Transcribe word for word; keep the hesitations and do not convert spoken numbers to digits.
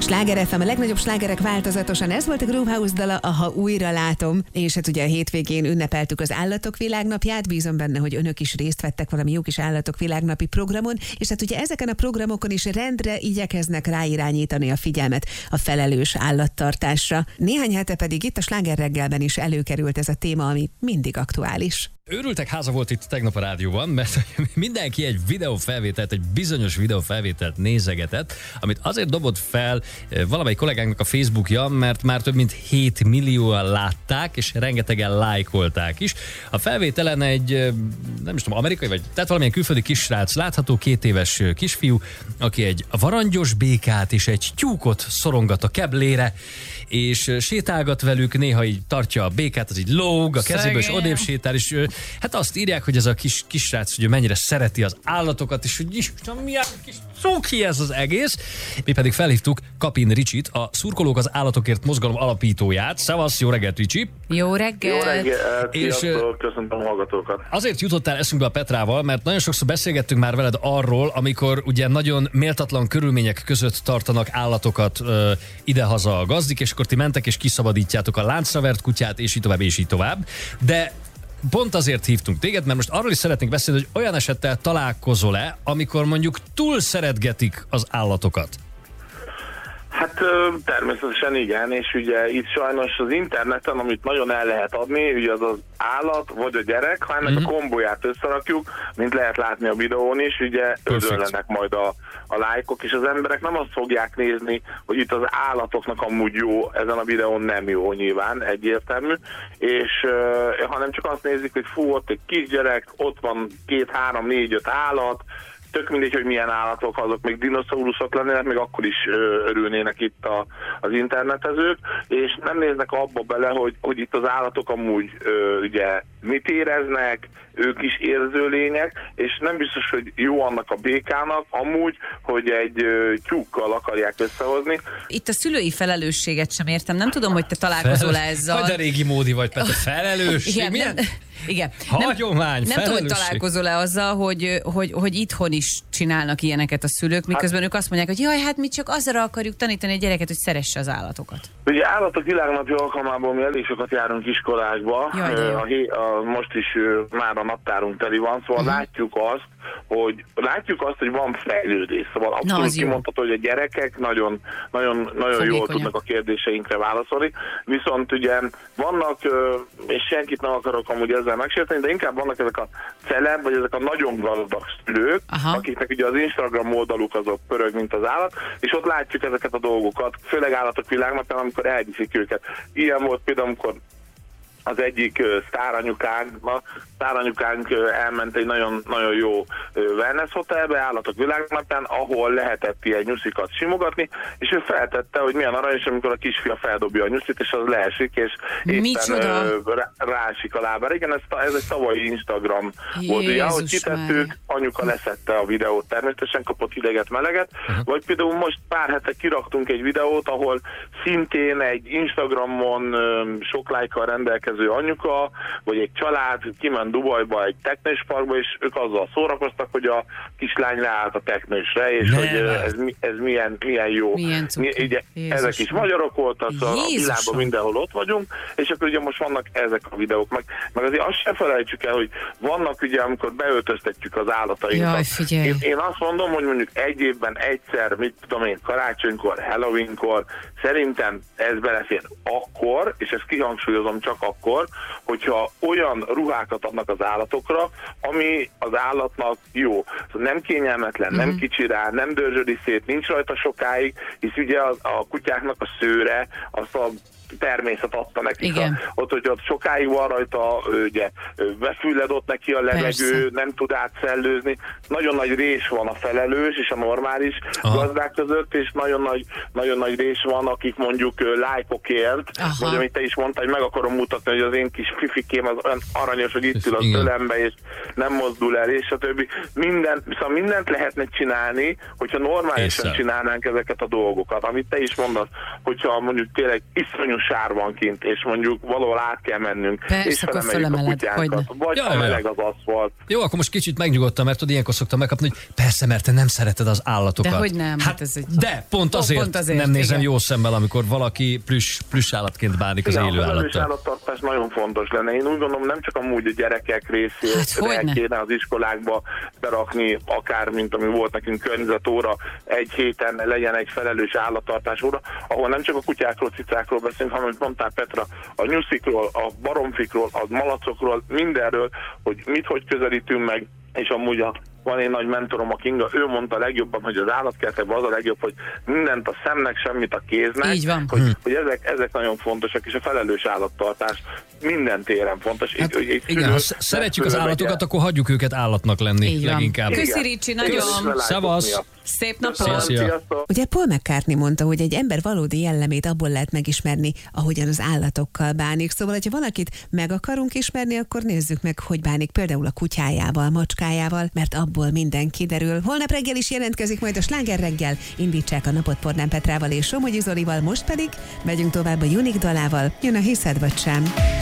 Sláger ef em, a legnagyobb slágerek változatosan. Ez volt a Groovehouse dala, Ha újra látom. És hát ugye a hétvégén ünnepeltük az Állatok Világnapját. Bízom benne, hogy önök is részt vettek valami jó kis Állatok Világnapi programon. És hát ugye ezeken a programokon is rendre igyekeznek ráirányítani a figyelmet a felelős állattartásra. Néhány hete pedig itt a Sláger reggelben is előkerült ez a téma, ami mindig aktuális. Őrültek háza volt itt tegnap a rádióban, mert mindenki egy videófelvételt, egy bizonyos videófelvételt nézegetett, amit azért dobott fel valamelyik kollégánknak a Facebookja, mert már több mint hét millióan látták, és rengetegen lájkolták is. A felvételen egy, nem is tudom, amerikai, vagy tehát valamilyen külföldi kisrác látható, két éves kisfiú, aki egy varangyos békát és egy tyúkot szorongat a keblére, és sétálgat velük, néha így tartja a békát, az így lóg, a kezéből, és odébb sétál, és hát azt írják, hogy ez a kis kisrác, hogy mennyire szereti az állatokat, és hogy Isten, milyen kis cuki ez az egész. Mi pedig felhívtuk Kapin Ricsit, a Szurkolók az Állatokért mozgalom alapítóját. Szevasz, jó reggelt, Ricsi! Jó reggelt! Jó reggelt! És köszöntöm a hallgatókat! Azért jutottál eszünkbe a Petrával, mert nagyon sokszor beszélgettünk már veled arról, amikor ugye nagyon méltatlan körülmények között tartanak állatokat ö, idehaza a gazdik, és akkor ti mentek és kiszabadítjátok a láncra vert kutyát, és így tovább, és így tovább. De pont azért hívtunk téged, mert most arról is szeretnénk beszélni, hogy olyan esettel találkozol-e, amikor mondjuk túl szeretgetik az állatokat? Hát természetesen igen, és ugye itt sajnos az interneten, amit nagyon el lehet adni, ugye az az állat vagy a gyerek, ha ennek mm-hmm. a kombóját összerakjuk, mint lehet látni a videón is, ugye özönlenek majd a, a lájkok, és az emberek nem azt fogják nézni, hogy itt az állatoknak amúgy jó, ezen a videón nem jó nyilván, egyértelmű, és uh, hanem csak azt nézik, hogy fú, ott egy kisgyerek, ott van két, három, négy, öt állat, tök mindegy, hogy milyen állatok, azok még dinoszauruszok lennének, még akkor is ö, örülnének itt a, az internetezők, és nem néznek abba bele, hogy, hogy itt az állatok amúgy ö, ugye mit éreznek, ők is érző lények, és nem biztos, hogy jó annak a békának amúgy, hogy egy ö, tyúkkal akarják összehozni. Itt a szülői felelősséget sem értem, nem tudom, hogy te találkozol-e ezzel. Hogy de régi módi vagy, Petra, felelősség? Igen, milyen? Nem, igen. Hagyomány, nem, nem tudom, hogy találkozol-e azzal, hogy, hogy, hogy itthon is csinálnak ilyeneket a szülők, miközben hát, ők azt mondják, hogy jaj, hát mi csak azzal akarjuk tanítani a gyereket, hogy szeresse az állatokat. Ugye Állatok Világnapja alkalmából mi elég sokat járunk iskolákba, jaj, a, a, most is már a naptárunk teli van, szóval uh-huh. látjuk azt, hogy látjuk azt, hogy van fejlődés, szóval abszolút kimondható, hogy a gyerekek nagyon, nagyon, nagyon jól tudnak a kérdéseinkre válaszolni, viszont ugye vannak, és senkit nem akarok amúgy ezzel megsérteni, de inkább vannak ezek a celeb, vagy ezek a nagyon gazdag szülők, aha. akiknek ugye az Instagram oldaluk azok pörög, mint az állat, és ott látjuk ezeket a dolgokat, főleg Állatok Világnapján, amikor elviszik őket. Ilyen volt például, amikor az egyik uh, sztáranyukánk, sztáranyukánk uh, elment egy nagyon, nagyon jó uh, wellness hotelbe, Állatok Világnapján, ahol lehetett ilyen nyuszikat simogatni, és ő feltette, hogy milyen aranyos, amikor a kisfia feldobja a nyuszit, és az leesik, és éppen uh, rá, rásik a lábára. Igen, ez, ez egy tavalyi Instagram Jézus volt, ugye, ahogy kitettük, anyuka leszette a videót, természetesen kapott hideget, meleget, uh-huh. vagy például most pár hete kiraktunk egy videót, ahol szintén egy Instagramon um, sok lájkkal rendelkező anyuka, vagy egy család kiment Dubajba egy teknősparkba, és ők azzal szórakoztak, hogy a kislány leállt a teknősre, és ne, hogy ez, ez milyen, milyen jó. Milyen ugye, ezek is magyarok voltak, szóval a világban mindenhol ott vagyunk, és akkor ugye most vannak ezek a videók. Meg, meg azért azt sem felejtsük el, hogy vannak ugye, amikor beöltöztetjük az állatainkat. Jaj, én, én azt mondom, hogy mondjuk egy évben egyszer, mit tudom én, karácsonykor, Halloweenkor, szerintem ez belefér akkor, és ezt kihangsúlyozom csak akkor, hogyha olyan ruhákat adnak az állatokra, ami az állatnak jó. Nem kényelmetlen, mm-hmm. nem kicsi rá, nem dörzsödi szét, nincs rajta sokáig, hisz ugye a, a kutyáknak a szőre, azt a természet adta nekik. A, ott, hogy ott sokáig van rajta, ugye, befülledott neki a levegő, persze. nem tud átszellőzni. Nagyon nagy rés van a felelős és a normális aha. gazdák között, és nagyon nagy, nagyon nagy rés van, akik mondjuk lájkokért, vagy amit te is mondtad, hogy meg akarom mutatni, hogy az én kis fifikém az olyan aranyos, hogy itt ül a fölembe, és nem mozdul el, és a többi. Minden, szóval mindent lehetne csinálni, hogyha normálisan Észre. csinálnánk ezeket a dolgokat. Amit te is mondasz, hogyha mondjuk tényleg iszonyú nagyon sár van kint, és mondjuk valahol át kell mennünk, persze, és felemeljük a kutyánkat, vagy ja, ha meleg az aszfalt. Jó, akkor most kicsit megnyugodtam, mert tudod, ilyenkor szoktam megkapni, hogy persze, mert te nem szereted az állatokat. De hogy nem? Hát, ez egy... De pont azért, pont azért nem nézem igen. jó szemmel, amikor valaki plüss, plüss állatként bánik az élő állattal. A állattartás nagyon fontos lenne. Én úgy gondolom, nem csak amúgy a gyerekek részére hát, kéne az iskolákba berakni, akár, mint ami volt nekünk környezetóra, egy héten legyen egy felelős állattartás óra, ahol nem csak a kutyákról, cicákról beszélünk, hanem, mint mondtál Petra, a nyuszikról, a baromfikról, a malacokról, mindenről, hogy mit, hogy közelítünk meg, és amúgy a van egy nagy mentorom, a Kinga, ő mondta legjobban, hogy az állatkertekben az a legjobb, hogy mindent a szemnek, semmit a kéznek. Így van. Hogy, hm. hogy ezek, ezek nagyon fontosak, és a felelős állattartás minden téren fontos. Hát, egy, egy igen, ha szeretjük az állatokat, el. akkor hagyjuk őket állatnak lenni leginkább. Köszi Ricsi, nagyon. Szavasz! Szép napot! Ugye Paul McCartney mondta, hogy egy ember valódi jellemét abból lehet megismerni, ahogyan az állatokkal bánik. Szóval, hogyha valakit meg akarunk ismerni, akkor nézzük meg, hogy bánik például a kutyájával, macskájával, mert abból minden kiderül. Holnap reggel is jelentkezik majd a Sláger reggel. Indítsák a napot Pornán Petrával és Somogyi Zolival, most pedig megyünk tovább a Unique dalával. Jön a Hiszed vagy sem.